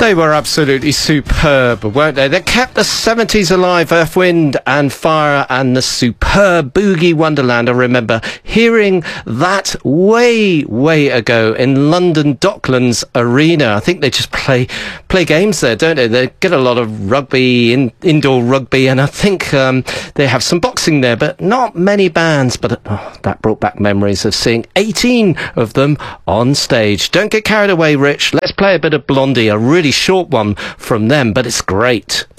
They were absolutely superb, weren't they? They kept the 70s alive, Earth, Wind and Fire, and the superb Boogie Wonderland. I remember hearing that way ago in London Docklands Arena. I think they just play games there, don't they? They get a lot of rugby, indoor rugby, and I think they have some boxing there, but not many bands. But that brought back memories of seeing 18 of them on stage. Don't get carried away, Rich. Let's play a bit of Blondie, a really short one from them, but it's great.